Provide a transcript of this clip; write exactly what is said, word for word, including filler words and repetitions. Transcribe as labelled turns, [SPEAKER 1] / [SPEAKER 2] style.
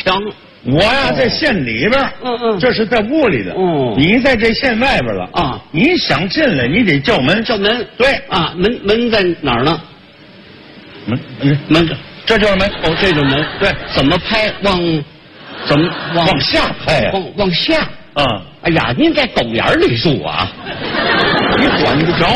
[SPEAKER 1] 墙。
[SPEAKER 2] 我呀在县里边，
[SPEAKER 1] 嗯嗯，
[SPEAKER 2] 这是在屋里的。
[SPEAKER 1] 哦，
[SPEAKER 2] 你在这县外边了
[SPEAKER 1] 啊！
[SPEAKER 2] 你想进来，你得叫门。
[SPEAKER 1] 叫门。
[SPEAKER 2] 对
[SPEAKER 1] 啊，门门在哪儿呢？
[SPEAKER 2] 门门
[SPEAKER 1] 门，
[SPEAKER 2] 这就是门。
[SPEAKER 1] 哦，这种门。
[SPEAKER 2] 对，
[SPEAKER 1] 怎么拍？往怎么往
[SPEAKER 2] 往下拍呀？
[SPEAKER 1] 往往下。
[SPEAKER 2] 啊！
[SPEAKER 1] 哎呀，您在狗眼里住啊？
[SPEAKER 2] 你管不着。